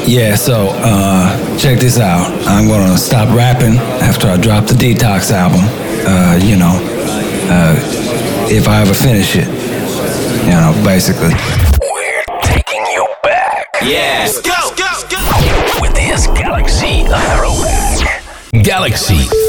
Yeah, so check this out. I'm gonna stop rapping after I drop the Detox album. If I ever finish it, basically. We're taking you back. Yeah. With this Galaxy Throwback. Galaxy